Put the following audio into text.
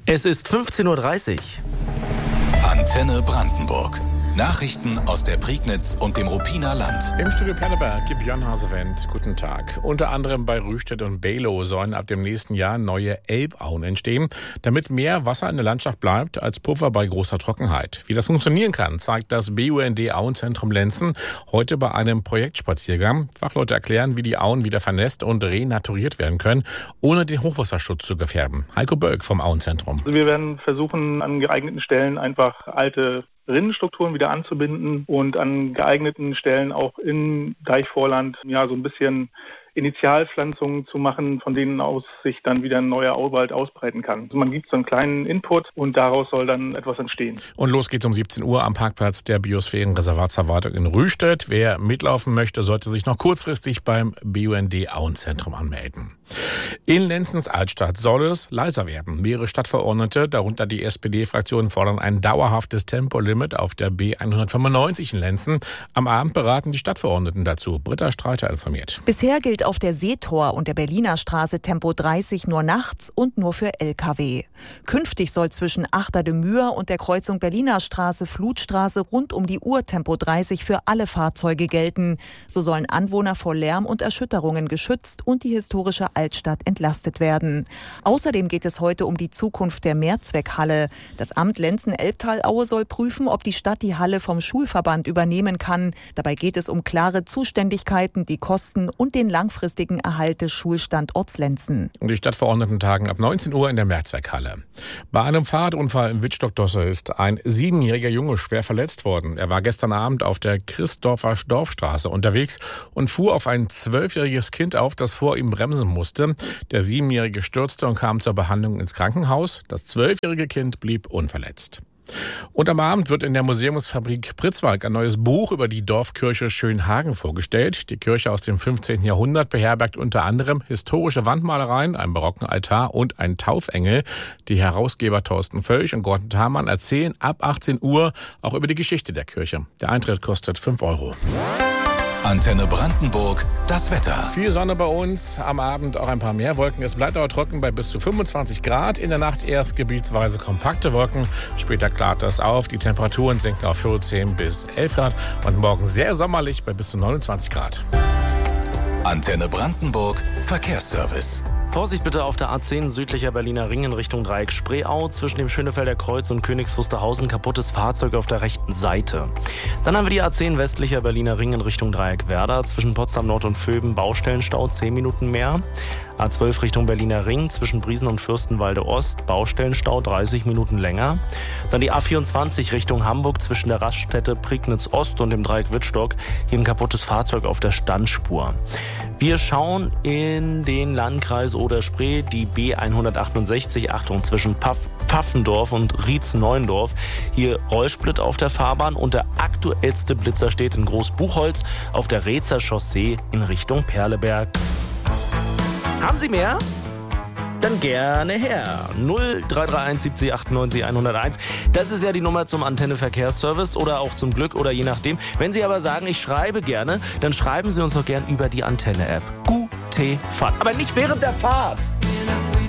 Es ist 15:30 Uhr. Antenne Brandenburg. Nachrichten aus der Prignitz und dem Ruppiner Land. Im Studio Perleberg, Björn Hasewendt, guten Tag. Unter anderem bei Rüstedt und Below sollen ab dem nächsten Jahr neue Elbauen entstehen, damit mehr Wasser in der Landschaft bleibt als Puffer bei großer Trockenheit. Wie das funktionieren kann, zeigt das BUND Auenzentrum Lenzen heute bei einem Projektspaziergang. Fachleute erklären, wie die Auen wieder vernässt und renaturiert werden können, ohne den Hochwasserschutz zu gefährden. Heiko Bölk vom Auenzentrum. Wir werden versuchen, an geeigneten Stellen einfach alte Rinnenstrukturen wieder anzubinden und an geeigneten Stellen auch im Deichvorland so ein bisschen Initialpflanzungen zu machen, von denen aus sich dann wieder ein neuer Auwald ausbreiten kann. Also man gibt so einen kleinen Input und daraus soll dann etwas entstehen. Und los geht's um 17 Uhr am Parkplatz der Biosphärenreservatsverwaltung in Rüstedt. Wer mitlaufen möchte, sollte sich noch kurzfristig beim BUND Auenzentrum anmelden. In Lenzens Altstadt soll es leiser werden. Mehrere Stadtverordnete, darunter die SPD-Fraktion, fordern ein dauerhaftes Tempolimit auf der B195 in Lenzen. Am Abend beraten die Stadtverordneten dazu. Britta Streiter informiert. Bisher gilt auf der Seetor und der Berliner Straße Tempo 30 nur nachts und nur für Lkw. Künftig soll zwischen Achter de Muur und der Kreuzung Berliner Straße Flutstraße rund um die Uhr Tempo 30 für alle Fahrzeuge gelten. So sollen Anwohner vor Lärm und Erschütterungen geschützt und die historische Altstadt entlastet werden. Außerdem geht es heute um die Zukunft der Mehrzweckhalle. Das Amt Lenzen-Elbtalaue soll prüfen, ob die Stadt die Halle vom Schulverband übernehmen kann. Dabei geht es um klare Zuständigkeiten, die Kosten und den langfristigen Erhalt des Schulstandorts Lenzen. Und die Stadtverordneten tagen ab 19 Uhr in der Mehrzweckhalle. Bei einem Fahrradunfall in Wittstock-Dosse ist ein 7-jähriger Junge schwer verletzt worden. Er war gestern Abend auf der Christdorfer Dorfstraße unterwegs und fuhr auf ein 12-jähriges Kind auf, das vor ihm bremsen musste. Der 7-jährige stürzte und kam zur Behandlung ins Krankenhaus. Das 12-jährige Kind blieb unverletzt. Und am Abend wird in der Museumsfabrik Pritzwalk ein neues Buch über die Dorfkirche Schönhagen vorgestellt. Die Kirche aus dem 15. Jahrhundert beherbergt unter anderem historische Wandmalereien, einen barocken Altar und einen Taufengel. Die Herausgeber Thorsten Völch und Gordon Thamann erzählen ab 18 Uhr auch über die Geschichte der Kirche. Der Eintritt kostet 5 Euro. Antenne Brandenburg, das Wetter. Viel Sonne bei uns, am Abend auch ein paar mehr Wolken. Es bleibt aber trocken bei bis zu 25 Grad. In der Nacht erst gebietsweise kompakte Wolken. Später klart das auf. Die Temperaturen sinken auf 14 bis 11 Grad. Und morgen sehr sommerlich bei bis zu 29 Grad. Antenne Brandenburg, Verkehrsservice. Vorsicht bitte auf der A10 südlicher Berliner Ring in Richtung Dreieck Spreeau. Zwischen dem Schönefelder Kreuz und Königs Wusterhausen kaputtes Fahrzeug auf der rechten Seite. Dann haben wir die A10 westlicher Berliner Ring in Richtung Dreieck Werder. Zwischen Potsdam Nord und Vöben Baustellenstau 10 Minuten mehr. A12 Richtung Berliner Ring zwischen Briesen und Fürstenwalde Ost Baustellenstau 30 Minuten länger. Dann die A24 Richtung Hamburg zwischen der Raststätte Prignitz Ost und dem Dreieck Wittstock. Hier ein kaputtes Fahrzeug auf der Standspur. Wir schauen in den Landkreis Oder-Spree, die B168, Achtung, zwischen Pfaffendorf und Rietz-Neuendorf. Hier Rollsplit auf der Fahrbahn und der aktuellste Blitzer steht in Großbuchholz auf der Reetzer Chaussee in Richtung Perleberg. Haben Sie mehr? Dann gerne her. 0331 70 98 101. Das ist ja die Nummer zum Antenne Verkehrsservice oder auch zum Glück oder je nachdem. Wenn Sie aber sagen, ich schreibe gerne, dann schreiben Sie uns doch gern über die Antenne-App. Gute Fahrt. Aber nicht während der Fahrt.